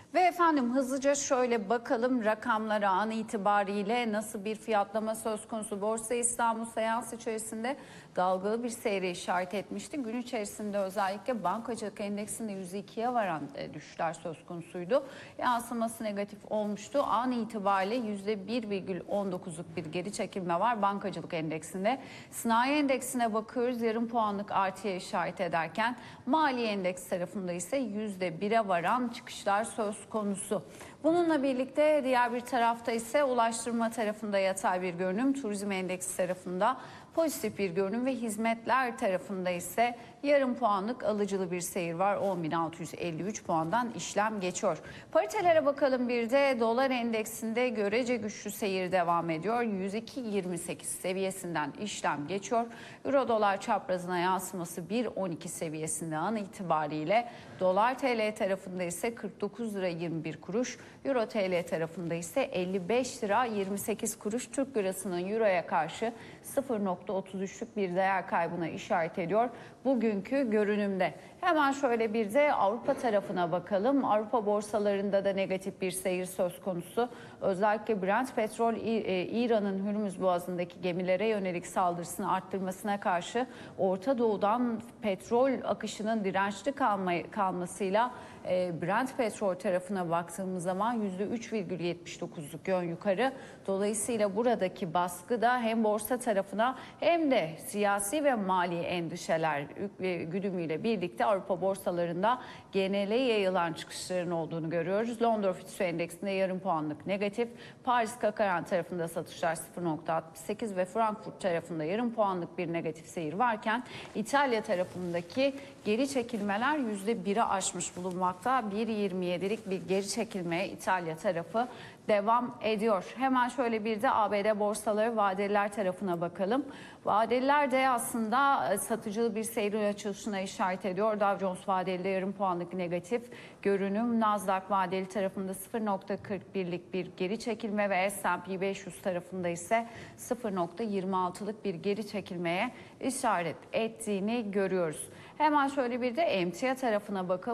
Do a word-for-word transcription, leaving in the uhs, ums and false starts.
Ve efendim hızlıca şöyle bakalım rakamlara an itibariyle nasıl bir fiyatlama söz konusu. Borsa İstanbul seans içerisinde dalgalı bir seyre işaret etmişti. Gün içerisinde özellikle bankacılık endeksinde yüzde ikiye varan düşüşler söz konusuydu. Yansıması negatif olmuştu. An itibariyle yüzde bir virgül on dokuzluk bir geri çekilme var bankacılık endeksinde. Sanayi endeksine bakıyoruz, yarım puanlık artıya işaret ederken mali endeks tarafında ise yüzde bire varan çıkışlar söz konusu. Bununla birlikte diğer bir tarafta ise ulaştırma tarafında yatay bir görünüm, turizm endeksi tarafında pozitif bir görünüm ve hizmetler tarafında ise yarım puanlık alıcılı bir seyir var. on bin altı yüz elli üç puandan işlem geçiyor. Paritelere bakalım bir de. Dolar endeksinde görece güçlü seyir devam ediyor. yüz iki virgül yirmi sekiz seviyesinden işlem geçiyor. Euro dolar çaprazına yansıması bir virgül on iki seviyesinde an itibariyle. Dolar T L tarafında ise kırk dokuz lira yirmi bir kuruş. Euro T L tarafında ise elli beş lira yirmi sekiz kuruş. Türk lirasının Euro'ya karşı sıfır nokta otuz üçlük bir değer kaybına işaret ediyor bugünkü görünümde. Hemen şöyle bir de Avrupa tarafına bakalım. Avrupa borsalarında da negatif bir seyir söz konusu. Özellikle Brent petrol İran'ın Hürmüz Boğazı'ndaki gemilere yönelik saldırısını arttırmasına karşı Orta Doğu'dan petrol akışının dirençli kalmasıyla Brent petrol tarafına baktığımız zaman yüzde üç virgül yetmiş dokuzluk yön yukarı. Dolayısıyla buradaki baskı da hem borsa tarafına hem de siyasi ve mali endişeler güdümüyle birlikte Avrupa borsalarında genele yayılan çıkışların olduğunu görüyoruz. Londra FTSE endeksinde yarım puanlık negatif, Paris C A C quarante tarafında satışlar sıfır nokta altmış sekiz ve Frankfurt tarafında yarım puanlık bir negatif seyir varken İtalya tarafındaki geri çekilmeler yüzde biri aşmış bulunmakta. bir virgül yirmi yedilik bir geri çekilmeye İtalya tarafı devam ediyor. Hemen şöyle bir de A B D borsaları vadeliler tarafına bakalım. Vadeliler de aslında satıcılı bir seyrin açılışına işaret ediyor. Dow Jones vadelide yarım puanlık negatif görünüm. Nasdaq vadeli tarafında sıfır nokta kırk birlik bir geri çekilme ve S and P beş yüz tarafında ise sıfır nokta yirmi altılık bir geri çekilmeye işaret ettiğini görüyoruz. Hemen şöyle bir de emtia tarafına bakalım.